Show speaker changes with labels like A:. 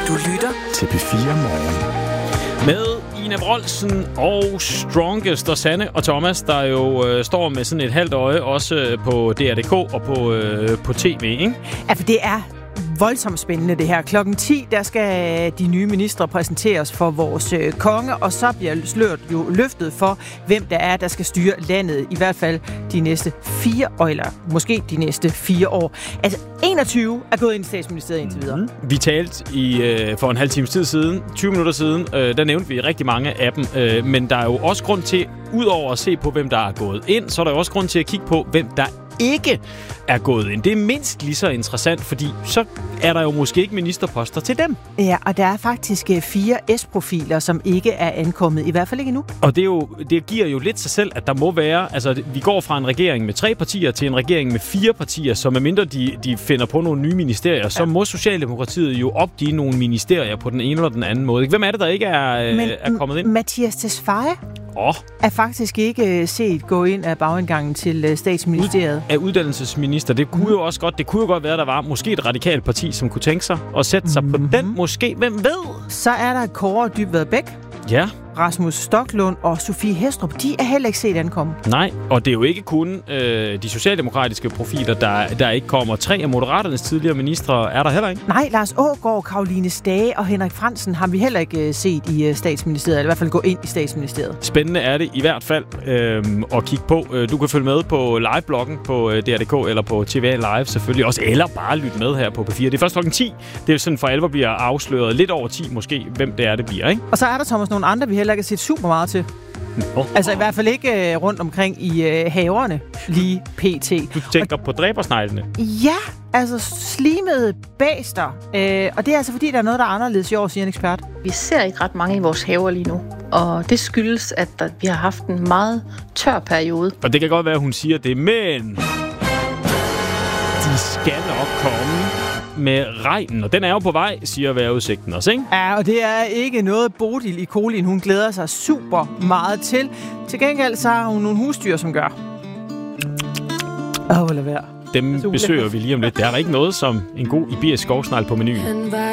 A: Du lytter
B: til P4 Morgen.
C: Med Ina Wroldsen og Strongest og Sanne og Thomas, der jo står med sådan et halvt øje også på DR.dk og på tv, ikke?
D: Ja, for det er voldsomt spændende det her. Klokken 10, der skal de nye ministre præsenteres for vores konge, og så bliver sløret jo løftet for, hvem der skal styre landet, i hvert fald de næste 4 år, eller måske de næste 4 år. Altså, 21 er gået ind i statsministeriet indtil videre.
C: Vi talte for en halv times tid siden, 20 minutter siden, der nævnte vi rigtig mange af dem, men der er jo også grund til, udover at se på, hvem der er gået ind, så er der jo også grund til at kigge på, hvem der ikke er gået ind. Det er mindst lige så interessant, fordi så er der jo måske ikke ministerposter til dem.
D: Ja, og der er faktisk 4 S-profiler, som ikke er ankommet, i hvert fald ikke endnu.
C: Og det giver jo lidt sig selv, at der må være, altså vi går fra en regering med 3 partier til en regering med 4 partier, så medmindre de finder på nogle nye ministerier, så må Socialdemokratiet jo opgive nogle ministerier på den ene eller den anden måde. Hvem er det, der ikke er kommet ind?
D: Mathias Tesfaye er faktisk ikke set gå ind af bagindgangen til statsministeriet.
C: Af uddannelsesminister. Det kunne jo også godt være, der var måske et radikalt parti, som kunne tænke sig at sætte sig på den måske. Hvem ved?
D: Så er der Kåre Dybvad Bæk.
C: Ja.
D: Rasmus Stoklund og Sofie Hæstrup, de er heller ikke set ankomme.
C: Nej, og det er jo ikke kun de socialdemokratiske profiler, der ikke kommer. 3 af Moderaternes tidligere ministre er der heller ikke.
D: Nej, Lars Aagaard, Caroline Stage og Henrik Frandsen har vi heller ikke set i statsministeriet, eller i hvert fald gå ind i statsministeriet.
C: Spændende er det i hvert fald at kigge på. Du kan følge med på live-bloggen på DR.dk eller på TVA Live selvfølgelig også, eller bare lytte med her på P4. Det er først klokken 10. Det er sådan for alvor bliver afsløret lidt over 10 måske, hvem det er, det bliver, ikke?
D: Og så er der, Thomas, nogle andre, vi heller ikke har set super meget til. Altså i hvert fald ikke rundt omkring i haverne lige pt.
C: Du tænker på dræbersneglene?
D: Ja, altså slimede bæster. Og det er altså fordi, der er noget, der er anderledes i år, siger en ekspert.
E: Vi ser ikke ret mange i vores haver lige nu. Og det skyldes, at vi har haft en meget tør periode.
C: Og det kan godt være, at hun siger det, men de skal nok komme med regnen, og den er jo på vej, siger vejrudsigten også, ikke?
D: Ja, og det er ikke noget Bodil i Kolin. Hun glæder sig super meget til. Til gengæld så har hun nogle husdyr, som gør. Lad være.
C: Dem besøger vi lige om lidt. Der er ikke noget som en god iberisk skovsnegl på menuen.